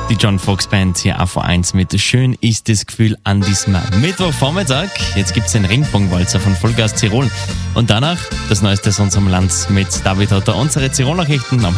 Die John Fox Band hier auf 1 mit Schön ist das Gefühl an diesem Mittwochvormittag. Jetzt gibt es den Ringbogenwalzer von Vollgas Tirol. Und danach das neueste Songs am Land mit David Hotter. Unsere Tirol-Nachrichten am